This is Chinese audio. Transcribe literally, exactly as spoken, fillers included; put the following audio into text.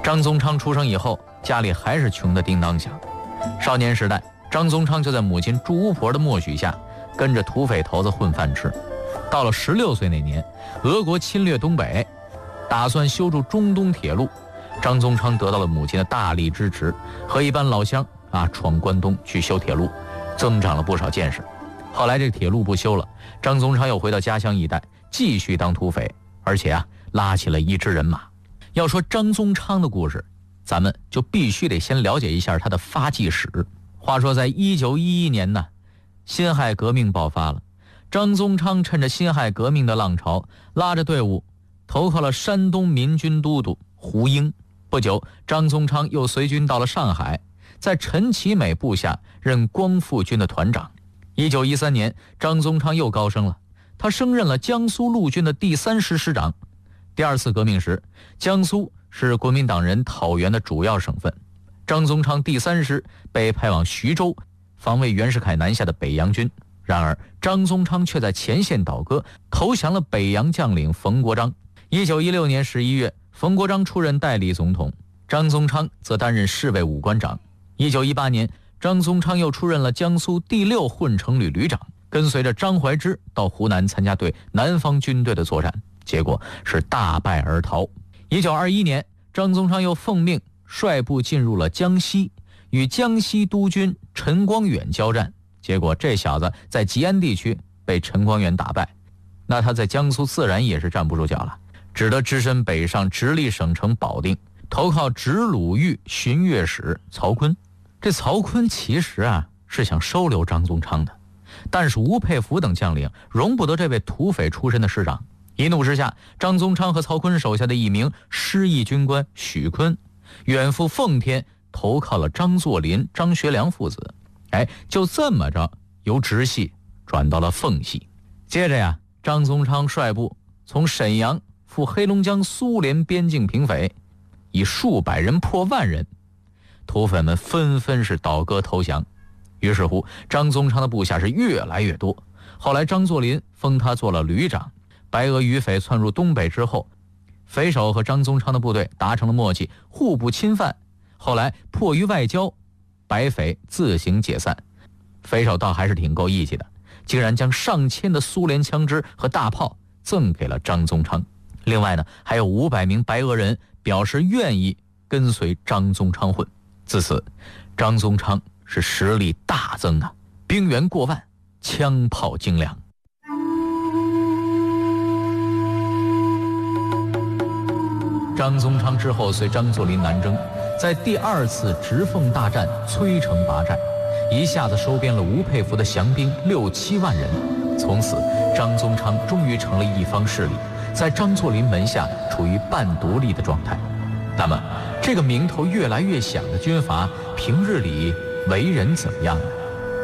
张宗昌出生以后，家里还是穷得叮当响。少年时代，张宗昌就在母亲祝巫婆的默许下，跟着土匪头子混饭吃。到了十六岁那年，俄国侵略东北，打算修筑中东铁路，张宗昌得到了母亲的大力支持，和一班老乡啊闯关东去修铁路，增长了不少见识。后来这个铁路不修了，张宗昌又回到家乡一带，继续当土匪，而且啊拉起了一支人马。要说张宗昌的故事，咱们就必须得先了解一下他的发迹史。话说在一九一一年呢，辛亥革命爆发了，张宗昌趁着辛亥革命的浪潮，拉着队伍投靠了山东民军都督胡英。不久，张宗昌又随军到了上海，在陈其美部下任光复军的团长。一九一三年，张宗昌又高升了，他升任了江苏陆军的第三师师长。第二次革命时，江苏是国民党人讨袁的主要省份，张宗昌第三师被派往徐州防卫袁世凯南下的北洋军。然而张宗昌却在前线倒戈，投降了北洋将领冯国璋。一九一六年十一月，冯国璋出任代理总统，张宗昌则担任侍卫武官长。一九一八年，张宗昌又出任了江苏第六混成旅旅长，跟随着张怀之到湖南参加对南方军队的作战，结果是大败而逃。一九二一年，张宗昌又奉命率部进入了江西，与江西督军陈光远交战，结果这小子在吉安地区被陈光远打败，那他在江苏自然也是站不住脚了，只得只身北上直隶省城保定，投靠直鲁豫巡阅使曹锟。这曹锟其实啊是想收留张宗昌的，但是吴佩孚等将领容不得这位土匪出身的师长。一怒之下，张宗昌和曹锟手下的一名失意军官许坤远赴奉天，投靠了张作霖、张学良父子。哎，就这么着，由直系转到了奉系。接着呀，张宗昌率部从沈阳赴黑龙江苏联边境平匪，以数百人破万人，土匪们纷纷是倒戈投降。于是乎，张宗昌的部下是越来越多。后来张作霖封他做了旅长。白俄余匪窜入东北之后，匪首和张宗昌的部队达成了默契，互不侵犯。后来迫于外交，白匪自行解散。匪首倒还是挺够义气的，竟然将上千的苏联枪支和大炮赠给了张宗昌。另外呢，还有五百名白俄人表示愿意跟随张宗昌混。自此，张宗昌是实力大增啊，兵员过万，枪炮精良。张宗昌之后随张作霖南征，在第二次直奉大战摧城拔寨，一下子收编了吴佩孚的降兵六七万人。从此，张宗昌终于成了一方势力，在张作霖门下处于半独立的状态。那么，这个名头越来越响的军阀，平日里为人怎么样呢？